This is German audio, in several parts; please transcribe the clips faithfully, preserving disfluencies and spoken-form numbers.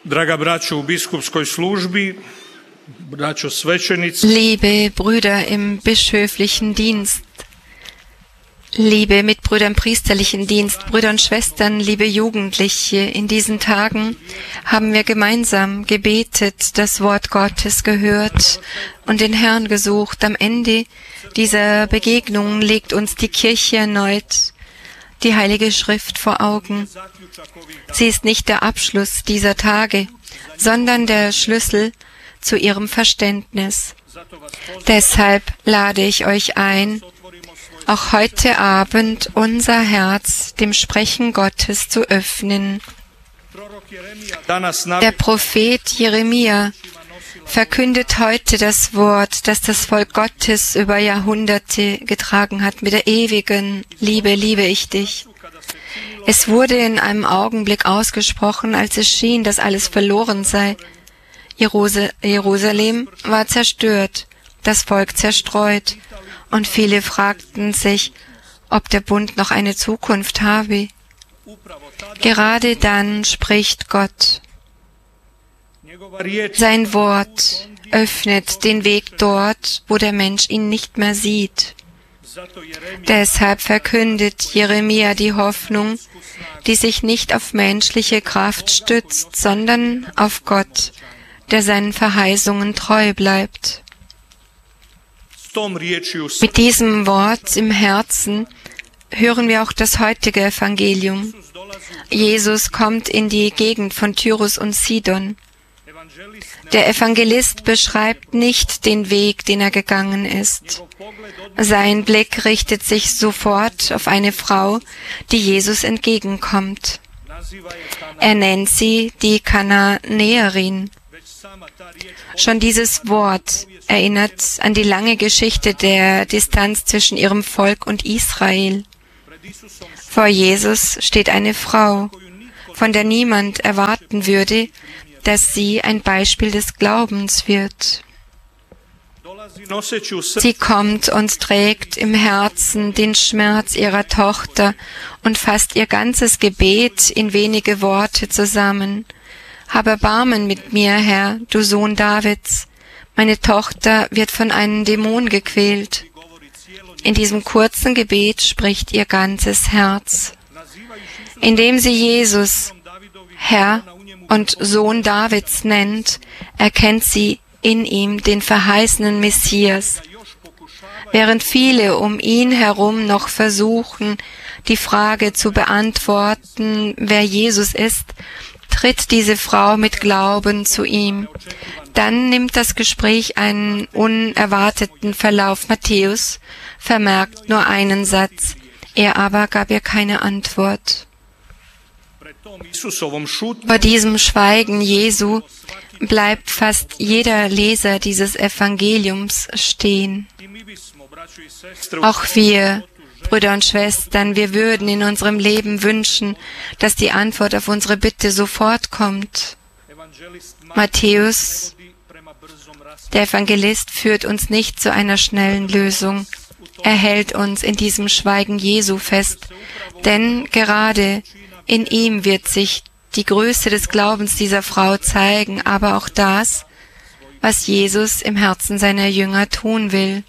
Draga braćo u biskupskoj službi, braćo svećenici. Liebe Brüder im bischöflichen Dienst, liebe Mitbrüder im priesterlichen Dienst, Brüder und Schwestern, liebe Jugendliche, in diesen Tagen haben wir gemeinsam gebetet, das Wort Gottes gehört und den Herrn gesucht. Am Ende dieser Begegnung legt uns die Kirche erneut die Heilige Schrift vor Augen. Sie ist nicht der Abschluss dieser Tage, sondern der Schlüssel zu ihrem Verständnis. Deshalb lade ich euch ein, auch heute Abend unser Herz dem Sprechen Gottes zu öffnen. Der Prophet Jeremia verkündet heute das Wort, das das Volk Gottes über Jahrhunderte getragen hat. Mit der ewigen Liebe liebe ich dich. Es wurde in einem Augenblick ausgesprochen, als es schien, dass alles verloren sei. Jerusalem war zerstört, das Volk zerstreut, und viele fragten sich, ob der Bund noch eine Zukunft habe. Gerade dann spricht Gott. Sein Wort öffnet den Weg dort, wo der Mensch ihn nicht mehr sieht. Deshalb verkündet Jeremia die Hoffnung, die sich nicht auf menschliche Kraft stützt, sondern auf Gott, der seinen Verheißungen treu bleibt. Mit diesem Wort im Herzen hören wir auch das heutige Evangelium. Jesus kommt in die Gegend von Tyrus und Sidon. Der Evangelist beschreibt nicht den Weg, den er gegangen ist. Sein Blick richtet sich sofort auf eine Frau, die Jesus entgegenkommt. Er nennt sie die Kananäerin. Schon dieses Wort erinnert an die lange Geschichte der Distanz zwischen ihrem Volk und Israel. Vor Jesus steht eine Frau, von der niemand erwarten würde, dass sie ein Beispiel des Glaubens wird. Sie kommt und trägt im Herzen den Schmerz ihrer Tochter und fasst ihr ganzes Gebet in wenige Worte zusammen. Hab Erbarmen mit mir, Herr, du Sohn Davids. Meine Tochter wird von einem Dämon gequält. In diesem kurzen Gebet spricht ihr ganzes Herz. Indem sie Jesus Herr und Sohn Davids nennt, erkennt sie in ihm den verheißenen Messias. Während viele um ihn herum noch versuchen, die Frage zu beantworten, wer Jesus ist, tritt diese Frau mit Glauben zu ihm. Dann nimmt das Gespräch einen unerwarteten Verlauf. Matthäus vermerkt nur einen Satz, er aber gab ihr keine Antwort. Vor diesem Schweigen Jesu bleibt fast jeder Leser dieses Evangeliums stehen. Auch wir, Brüder und Schwestern, wir würden in unserem Leben wünschen, dass die Antwort auf unsere Bitte sofort kommt. Matthäus, der Evangelist, führt uns nicht zu einer schnellen Lösung. Er hält uns in diesem Schweigen Jesu fest, denn gerade in ihm wird sich die Größe des Glaubens dieser Frau zeigen, aber auch das, was Jesus im Herzen seiner Jünger tun will.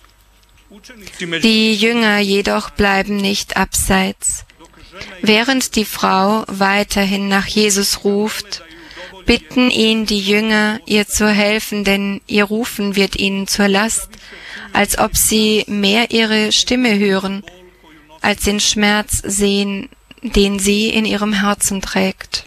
Die Jünger jedoch bleiben nicht abseits. Während die Frau weiterhin nach Jesus ruft, bitten ihn die Jünger, ihr zu helfen, denn ihr Rufen wird ihnen zur Last, als ob sie mehr ihre Stimme hören, als den Schmerz sehen, den sie in ihrem Herzen trägt.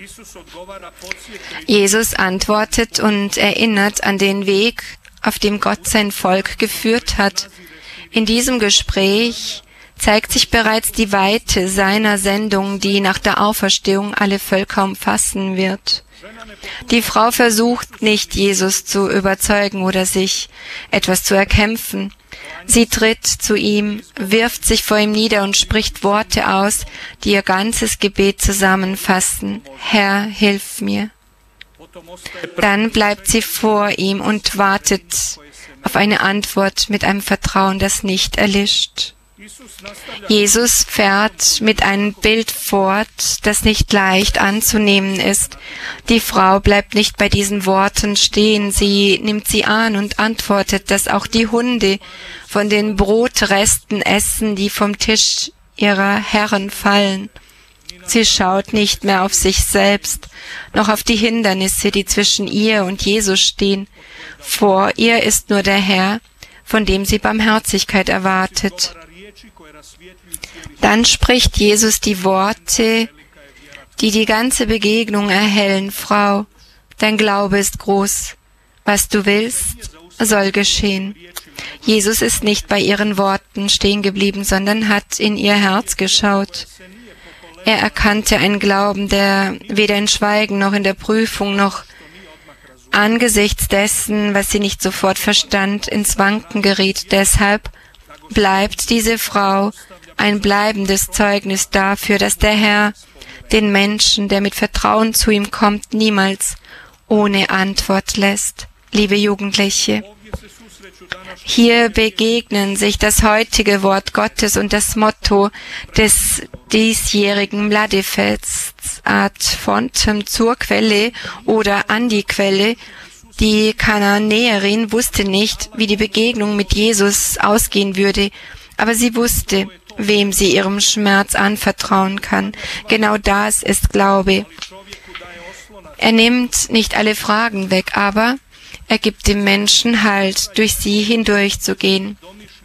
Jesus antwortet und erinnert an den Weg, auf dem Gott sein Volk geführt hat. In diesem Gespräch zeigt sich bereits die Weite seiner Sendung, die nach der Auferstehung alle Völker umfassen wird. Die Frau versucht nicht, Jesus zu überzeugen oder sich etwas zu erkämpfen. Sie tritt zu ihm, wirft sich vor ihm nieder und spricht Worte aus, die ihr ganzes Gebet zusammenfassen. Herr, hilf mir. Dann bleibt sie vor ihm und wartet auf eine Antwort mit einem Vertrauen, das nicht erlischt. Jesus fährt mit einem Bild fort, das nicht leicht anzunehmen ist. Die Frau bleibt nicht bei diesen Worten stehen, sie nimmt sie an und antwortet, dass auch die Hunde von den Brotresten essen, die vom Tisch ihrer Herren fallen. Sie schaut nicht mehr auf sich selbst, noch auf die Hindernisse, die zwischen ihr und Jesus stehen. Vor ihr ist nur der Herr, von dem sie Barmherzigkeit erwartet. Dann spricht Jesus die Worte, die die ganze Begegnung erhellen. Frau, dein Glaube ist groß. Was du willst, soll geschehen. Jesus ist nicht bei ihren Worten stehen geblieben, sondern hat in ihr Herz geschaut. Er erkannte einen Glauben, der weder in Schweigen noch in der Prüfung noch angesichts dessen, was sie nicht sofort verstand, ins Wanken geriet. Deshalb bleibt diese Frau ein bleibendes Zeugnis dafür, dass der Herr den Menschen, der mit Vertrauen zu ihm kommt, niemals ohne Antwort lässt. Liebe Jugendliche, hier begegnen sich das heutige Wort Gottes und das Motto des diesjährigen Mladifests ad fontem, zur Quelle oder an die Quelle. Die Kananäerin wusste nicht, wie die Begegnung mit Jesus ausgehen würde, aber sie wusste, wem sie ihrem Schmerz anvertrauen kann. Genau das ist Glaube. Er nimmt nicht alle Fragen weg, aber er gibt dem Menschen Halt, durch sie hindurchzugehen.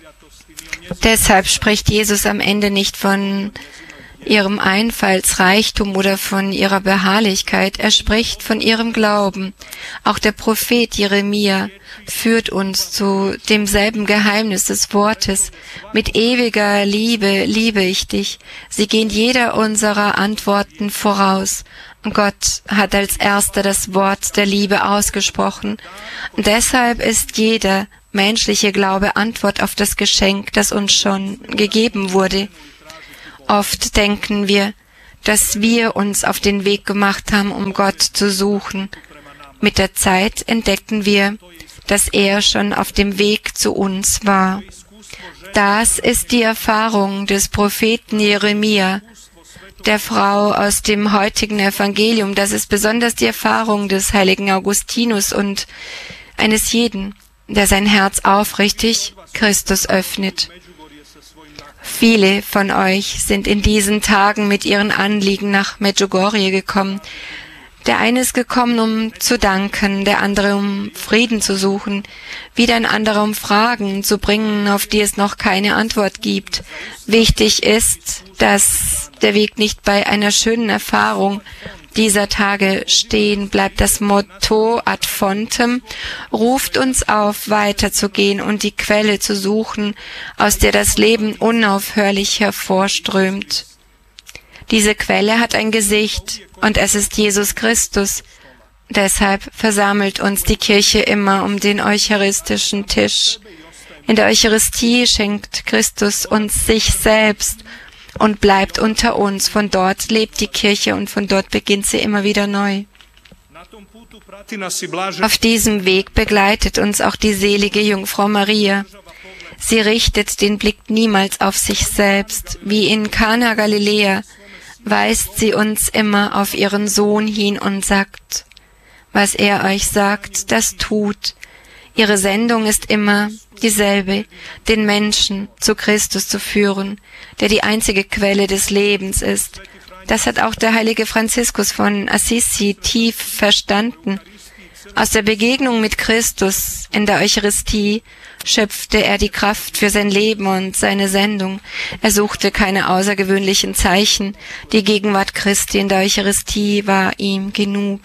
Deshalb spricht Jesus am Ende nicht von ihrem Einfallsreichtum oder von ihrer Beharrlichkeit. Er spricht von ihrem Glauben. Auch der Prophet Jeremia führt uns zu demselben Geheimnis des Wortes. Mit ewiger Liebe liebe ich dich. Sie gehen jeder unserer Antworten voraus. Gott hat als Erster das Wort der Liebe ausgesprochen. Und deshalb ist jeder menschliche Glaube Antwort auf das Geschenk, das uns schon gegeben wurde. Oft denken wir, dass wir uns auf den Weg gemacht haben, um Gott zu suchen. Mit der Zeit entdeckten wir, dass er schon auf dem Weg zu uns war. Das ist die Erfahrung des Propheten Jeremia, der Frau aus dem heutigen Evangelium. Das ist besonders die Erfahrung des heiligen Augustinus und eines jeden, der sein Herz aufrichtig Christus öffnet. Viele von euch sind in diesen Tagen mit ihren Anliegen nach Medjugorje gekommen. Der eine ist gekommen, um zu danken, der andere, um Frieden zu suchen, wieder ein anderer, um Fragen zu bringen, auf die es noch keine Antwort gibt. Wichtig ist, dass der Weg nicht bei einer schönen Erfahrung dieser Tage stehen bleibt. Das Motto ad fontem ruft uns auf, weiterzugehen und die Quelle zu suchen, aus der das Leben unaufhörlich hervorströmt. Diese Quelle hat ein Gesicht, und es ist Jesus Christus. Deshalb versammelt uns die Kirche immer um den eucharistischen Tisch. In der Eucharistie schenkt Christus uns sich selbst und bleibt unter uns. Von dort lebt die Kirche und von dort beginnt sie immer wieder neu. Auf diesem Weg begleitet uns auch die selige Jungfrau Maria. Sie richtet den Blick niemals auf sich selbst. Wie in Kana Galiläa weist sie uns immer auf ihren Sohn hin und sagt, was er euch sagt, das tut. Ihre Sendung ist immer dieselbe, den Menschen zu Christus zu führen, der die einzige Quelle des Lebens ist. Das hat auch der heilige Franziskus von Assisi tief verstanden. Aus der Begegnung mit Christus in der Eucharistie schöpfte er die Kraft für sein Leben und seine Sendung. Er suchte keine außergewöhnlichen Zeichen. Die Gegenwart Christi in der Eucharistie war ihm genug.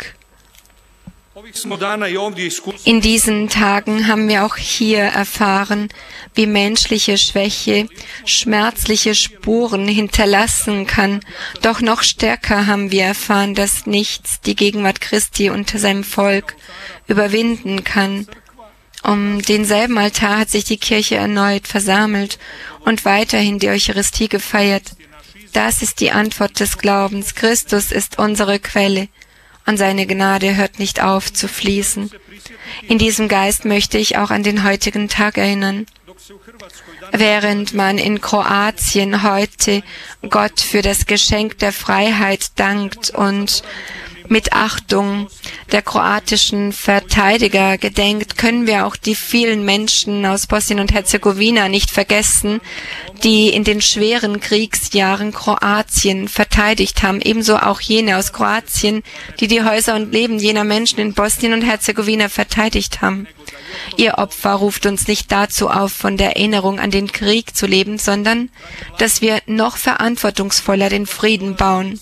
In diesen Tagen haben wir auch hier erfahren, wie menschliche Schwäche schmerzliche Spuren hinterlassen kann. Doch noch stärker haben wir erfahren, dass nichts die Gegenwart Christi unter seinem Volk überwinden kann. Um denselben Altar hat sich die Kirche erneut versammelt und weiterhin die Eucharistie gefeiert. Das ist die Antwort des Glaubens. Christus ist unsere Quelle. Und seine Gnade hört nicht auf zu fließen. In diesem Geist möchte ich auch an den heutigen Tag erinnern. Während man in Kroatien heute Gott für das Geschenk der Freiheit dankt und mit Achtung der kroatischen Verteidiger gedenkt, können wir auch die vielen Menschen aus Bosnien und Herzegowina nicht vergessen, die in den schweren Kriegsjahren Kroatien verteidigt haben. Ebenso auch jene aus Kroatien, die die Häuser und Leben jener Menschen in Bosnien und Herzegowina verteidigt haben. Ihr Opfer ruft uns nicht dazu auf, von der Erinnerung an den Krieg zu leben, sondern dass wir noch verantwortungsvoller den Frieden bauen.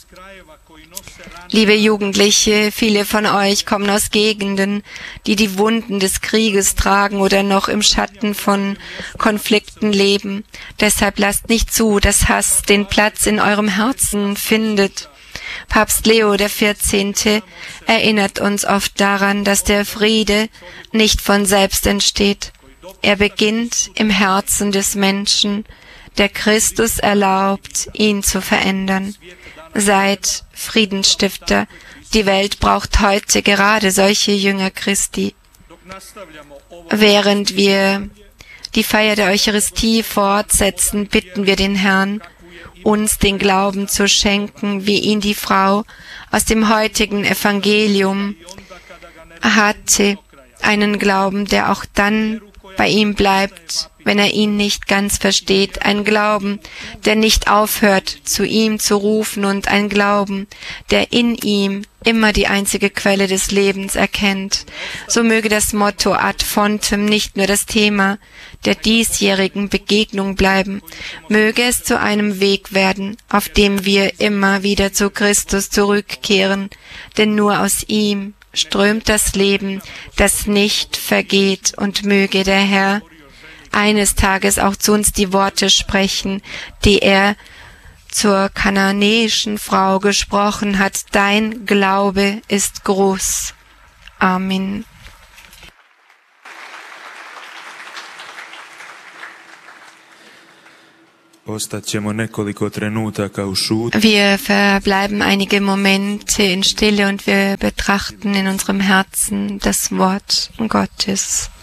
Liebe Jugendliche, viele von euch kommen aus Gegenden, die die Wunden des Krieges tragen oder noch im Schatten von Konflikten leben. Deshalb lasst nicht zu, dass Hass den Platz in eurem Herzen findet. Papst Leo der vierzehnte erinnert uns oft daran, dass der Friede nicht von selbst entsteht. Er beginnt im Herzen des Menschen, der Christus erlaubt, ihn zu verändern. Seid Friedensstifter. Die Welt braucht heute gerade solche Jünger Christi. Während wir die Feier der Eucharistie fortsetzen, bitten wir den Herrn, uns den Glauben zu schenken, wie ihn die Frau aus dem heutigen Evangelium hatte, einen Glauben, der auch dann bei ihm bleibt, wenn er ihn nicht ganz versteht, ein Glauben, der nicht aufhört, zu ihm zu rufen, und ein Glauben, der in ihm immer die einzige Quelle des Lebens erkennt. So möge das Motto Ad Fontem nicht nur das Thema der diesjährigen Begegnung bleiben, möge es zu einem Weg werden, auf dem wir immer wieder zu Christus zurückkehren, denn nur aus ihm strömt das Leben, das nicht vergeht, und möge der Herr eines Tages auch zu uns die Worte sprechen, die er zur kananäischen Frau gesprochen hat: Dein Glaube ist groß. Amen. Wir verbleiben einige Momente in Stille und wir betrachten in unserem Herzen das Wort Gottes.